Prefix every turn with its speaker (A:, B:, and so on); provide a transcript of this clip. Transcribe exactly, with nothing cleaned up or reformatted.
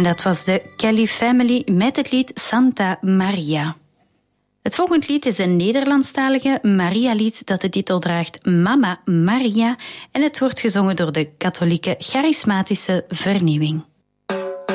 A: En dat was de Kelly Family met het lied Santa Maria. Het volgende lied is een Nederlandstalige Maria-lied dat de titel draagt Mama Maria en het wordt gezongen door de katholieke charismatische vernieuwing.